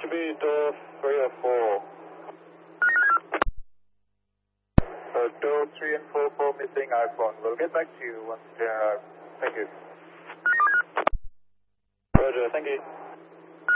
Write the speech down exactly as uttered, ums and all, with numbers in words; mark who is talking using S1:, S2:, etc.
S1: should be door three or four. Uh, door three and four for missing iPhone. We'll get back to you once they arrive. Thank you. Roger, thank you.